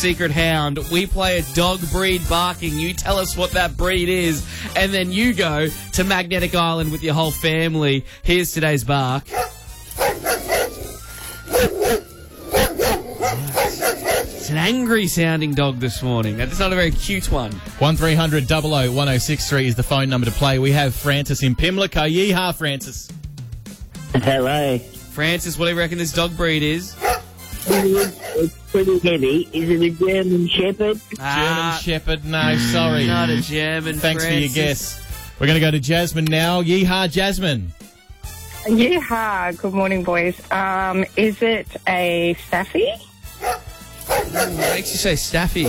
Secret Hound. We play a dog breed barking. You tell us what that breed is, and then you go to Magnetic Island with your whole family. Here's today's bark. It's an angry-sounding dog this morning. That's not a very cute one. 1300 00 1063 is the phone number to play. We have Francis in Pimlico. Yeehaw, Francis. Hello. Francis, what do you reckon this dog breed is? It's pretty heavy. Is it a German Shepherd? German Shepherd? No, sorry. Not a German, Thanks Francis. for your guess. We're going to go to Jasmine now. Yeehaw, Jasmine. Yeah, good morning, boys. Is it a Staffy? What makes you say Staffy?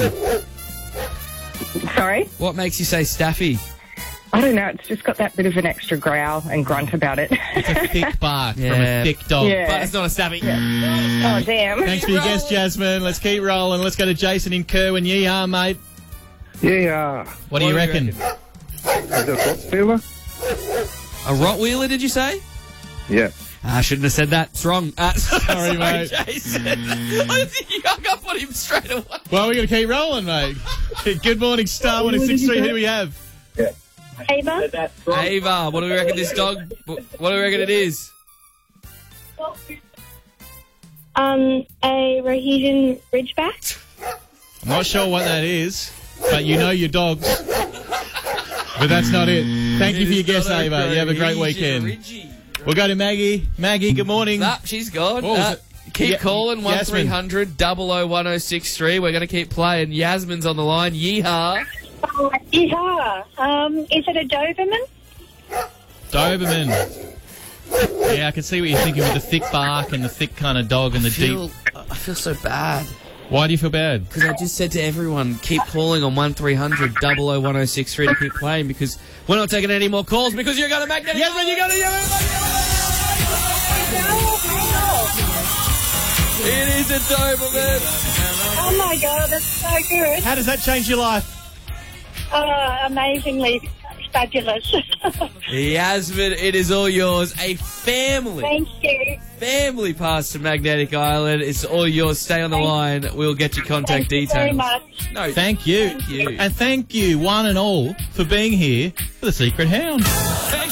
Sorry? What makes you say Staffy? I don't know. It's just got that bit of an extra growl and grunt about it. It's a thick bark from Yeah. a thick dog. Yeah. But it's not a Staffy. Oh, damn. Thanks for your guess, Jasmine. Let's keep rolling. Let's go to Jason in Kerwin. Yeehaw, mate. Yeah. What do you reckon? Is it a Rottweiler? A Rottweiler, did you say? Yeah. I shouldn't have said that. It's wrong. Sorry, mate. Jason. I think you hung up on him straight away. Well, we're going to keep rolling, mate. Good morning, Star 1063. Who do we have? Ava? Ava, what do we reckon this dog... What do we reckon it is? A Rhodesian Ridgeback? I'm not sure what that is, but you know your dogs. But that's not it. Thank you for your guess, Ava. You have a great weekend. We'll go to Maggie. Maggie, good morning. Nah, she's gone. What was it? Keep calling, Yasmin. 1300 00 1063. We're going to keep playing. Yasmin's on the line. Yeehaw. Yeah. Is it a Doberman? Doberman. Yeah, I can see what you're thinking with the thick bark and the thick kind of dog and the deep... I feel so bad. Why do you feel bad? Because I just said to everyone, keep calling on 1300 00 1063 to keep playing, because we're not taking any more calls because you're going to Magnetic Island. Yasmin, you got It is a Doberman. Oh my god, that's so good. How does that change your life? Amazingly fabulous. Yasmin, it is all yours. A family. Thank you. Family pass to Magnetic Island. It's all yours. Stay on the line. We'll get your contact Thank you details. very much. No, Thank you. Thank you. And thank you, one and all, for being here for the Secret Hound. Thanks